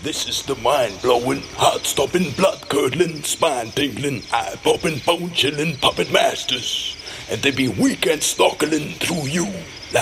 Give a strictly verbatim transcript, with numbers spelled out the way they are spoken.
This is the mind-blowing, heart-stopping, blood-curdling, spine-tingling, eye-popping, bone-chilling puppet masters. And they be weekend snorkeling through you